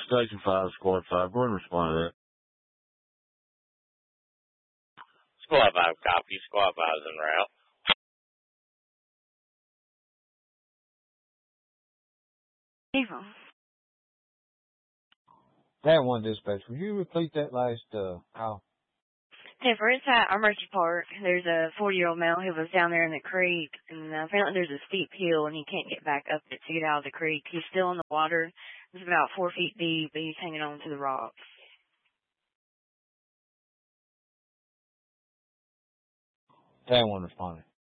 Station 5, Squad 5. Go ahead and respond to that. Squad 5 copy. Squad 5 is en route. Evil. That one, dispatch. Would you repeat that last call? Hey, for inside our Mercy Park, there's a 40-year-old male who was down there in the creek, and apparently there's a steep hill, and he can't get back up it to get out of the creek. He's still in the water. It's about 4 feet deep, but he's hanging on to the rocks. That one responded.